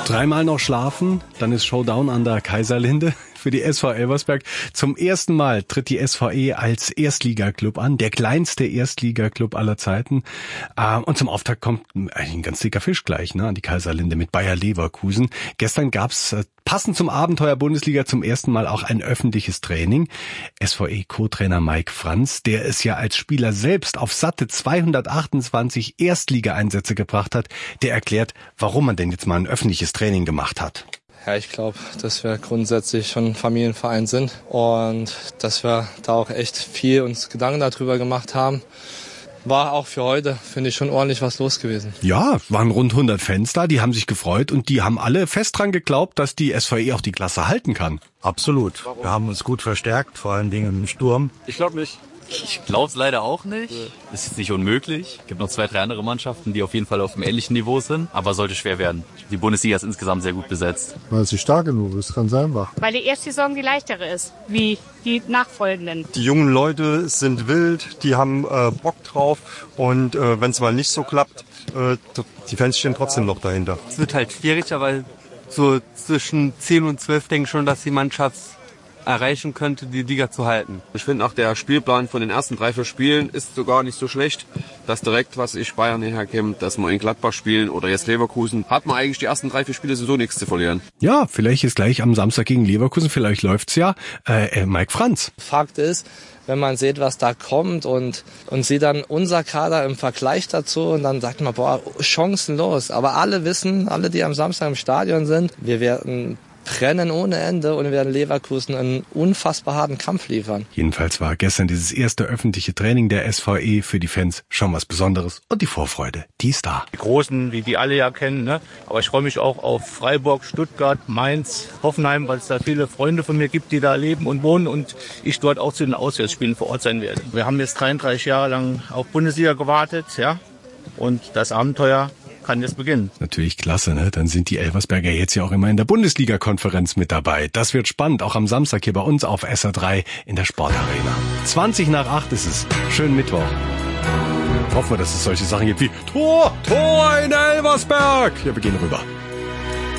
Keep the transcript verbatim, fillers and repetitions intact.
Dreimal noch schlafen, dann ist Showdown an der Kaiserlinde für die S V Elversberg. Zum ersten Mal tritt die S V E als Erstligaklub an, der kleinste Erstligaklub aller Zeiten. Und zum Auftakt kommt eigentlich ein ganz dicker Fisch gleich, ne, an die Kaiserlinde mit Bayer Leverkusen. Gestern gab's passend zum Abenteuer Bundesliga zum ersten Mal auch ein öffentliches Training. S V E-Co-Trainer Mike Franz, der es ja als Spieler selbst auf satte zweihundertachtundzwanzig Erstligaeinsätze gebracht hat, der erklärt, warum man denn jetzt mal ein öffentliches Training gemacht hat. Ja, ich glaube, dass wir grundsätzlich schon ein Familienverein sind und dass wir da auch echt viel uns Gedanken darüber gemacht haben. War auch für heute, finde ich, schon ordentlich was los gewesen. Ja, waren rund hundert Fans da, die haben sich gefreut und die haben alle fest dran geglaubt, dass die S V E auch die Klasse halten kann. Absolut. Warum? Wir haben uns gut verstärkt, vor allen Dingen im Sturm. Ich glaube nicht. Ich glaube es leider auch nicht. Es ist nicht unmöglich. Es gibt noch zwei, drei andere Mannschaften, die auf jeden Fall auf einem ähnlichen Niveau sind. Aber sollte schwer werden. Die Bundesliga ist insgesamt sehr gut besetzt. Weil sie stark genug ist, kann sein, war. Weil die erste Saison die leichtere ist, wie die nachfolgenden. Die jungen Leute sind wild, die haben äh, Bock drauf. Und äh, wenn es mal nicht so klappt, äh, die Fans stehen trotzdem noch dahinter. Es wird halt schwieriger, weil so zwischen zehn und zwölf denke ich schon, dass die Mannschaft erreichen könnte, die Liga zu halten. Ich finde auch der Spielplan von den ersten drei, vier Spielen ist sogar nicht so schlecht. Dass direkt, was ich Bayern herkommt, dass wir in Gladbach spielen oder jetzt Leverkusen, hat man eigentlich die ersten drei, vier Spiele sowieso nichts zu verlieren. Ja, vielleicht ist gleich am Samstag gegen Leverkusen, vielleicht läuft's ja. Äh, Mike Franz. Fakt ist, wenn man sieht, was da kommt und und sieht dann unser Kader im Vergleich dazu und dann sagt man, boah, chancenlos. Aber alle wissen, alle, die am Samstag im Stadion sind, wir werden brennen ohne Ende und wir werden Leverkusen einen unfassbar harten Kampf liefern. Jedenfalls war gestern dieses erste öffentliche Training der S V E für die Fans schon was Besonderes und die Vorfreude, die ist da. Die Großen, wie die alle ja kennen, ne? Aber ich freue mich auch auf Freiburg, Stuttgart, Mainz, Hoffenheim, weil es da viele Freunde von mir gibt, die da leben und wohnen und ich dort auch zu den Auswärtsspielen vor Ort sein werde. Wir haben jetzt dreiunddreißig Jahre lang auf Bundesliga gewartet, ja, und das Abenteuer kann jetzt beginnen. Natürlich klasse, ne? Dann sind die Elversberger jetzt ja auch immer in der Bundesliga-Konferenz mit dabei. Das wird spannend, auch am Samstag hier bei uns auf S R drei in der Sportarena. zwanzig nach acht ist es. Schönen Mittwoch. Hoffen wir, dass es solche Sachen gibt wie Tor, Tor in Elversberg. Ja, wir gehen rüber.